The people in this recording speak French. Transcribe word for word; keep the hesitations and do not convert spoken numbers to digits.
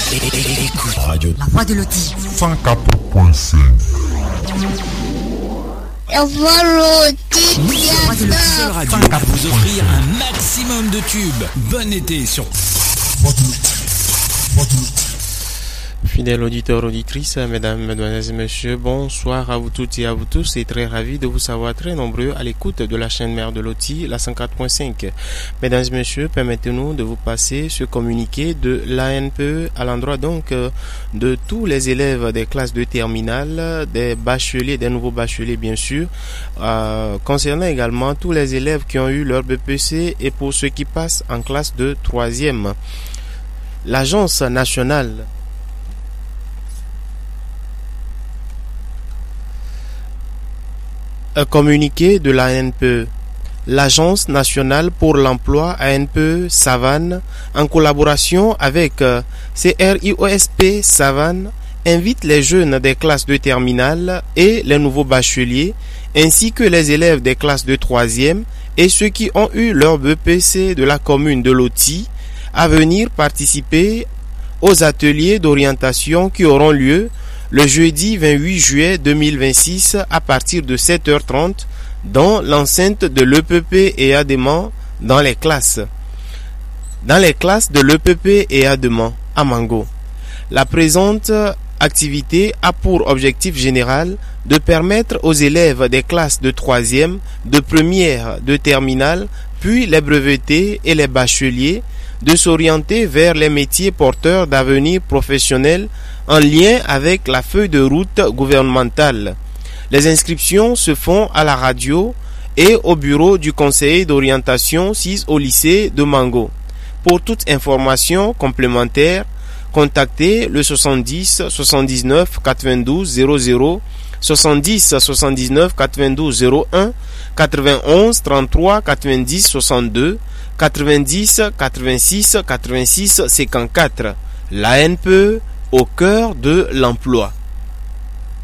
Écoute Radio La Voix de Loti cent quatre point cinq. La Voix de Loti. La Voix de Loti. Seule radio à vous offrir un maximum de tubes. Bon été sur Voix de Loti. Voix de Loti. Fidèles auditeurs, auditrices, mesdames, mesdemoiselles et messieurs, bonsoir à vous toutes et à vous tous et très ravi de vous savoir très nombreux à l'écoute de la chaîne mère de Loti, la cent quatre point cinq. Mesdames et messieurs, permettez-nous de vous passer ce communiqué de l'A N P E à l'endroit donc de tous les élèves des classes de terminale, des bacheliers, des nouveaux bacheliers bien sûr, euh, concernant également tous les élèves qui ont eu leur B P C et pour ceux qui passent en classe de troisième. L'Agence nationale Un communiqué de l'A N P E. L'Agence nationale pour l'emploi A N P E Savane, en collaboration avec C R I O S P Savane, invite les jeunes des classes de terminale et les nouveaux bacheliers, ainsi que les élèves des classes de troisième et ceux qui ont eu leur B P C de la commune de Loti, à venir participer aux ateliers d'orientation qui auront lieu le jeudi vingt-huit juillet deux mille vingt-six à partir de sept heures trente dans l'enceinte de l'E P P et A Deman dans les classes. Dans les classes de l'E P P et A Deman à Mango. La présente activité a pour objectif général de permettre aux élèves des classes de troisième, de première, de terminale, puis les brevetés et les bacheliers de s'orienter vers les métiers porteurs d'avenir professionnel en lien avec la feuille de route gouvernementale. Les inscriptions se font à la radio et au bureau du conseiller d'orientation six au lycée de Mango. Pour toute information complémentaire, contactez le soixante-dix soixante-dix-neuf quatre-vingt-douze zéro zéro, soixante-dix soixante-dix-neuf quatre-vingt-douze zéro un, quatre-vingt-onze trente-trois quatre-vingt-dix soixante-deux, quatre-vingt-dix quatre-vingt-six quatre-vingt-six cinquante-quatre. L'A N P E au cœur de l'emploi.